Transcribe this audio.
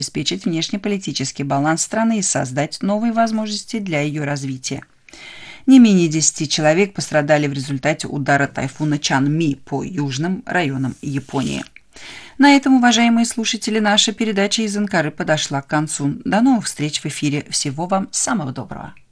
обеспечить внешнеполитический баланс страны и создать новые возможности для ее развития. Не менее 10 человек пострадали в результате удара тайфуна Чанми по южным районам Японии. На этом, уважаемые слушатели, наша передача из Анкары подошла к концу. До новых встреч в эфире. Всего вам самого доброго.